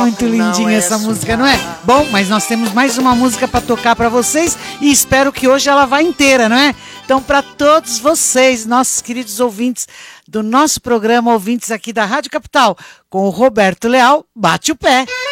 Muito lindinha essa música, não é? Bom, mas nós temos mais uma música para tocar para vocês e espero que hoje ela vá inteira, não é? Então, para todos vocês, nossos queridos ouvintes do nosso programa, ouvintes aqui da Rádio Capital, com o Roberto Leal, bate o pé.